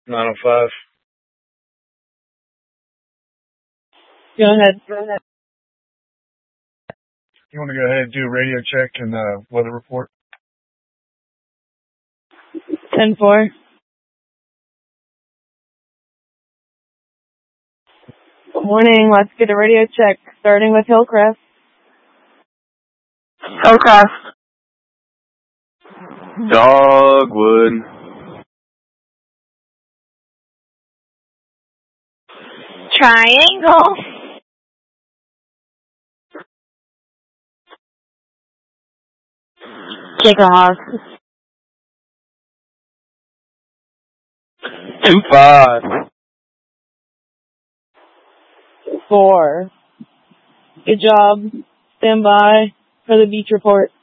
905. Go ahead. You want to go ahead and do a radio check and weather report? 10-4. Morning. Let's get a radio check, starting with Hillcrest. Hillcrest. Dogwood. Triangle. Kickoff. 2-5. 4. Good job. Stand by for the beach report.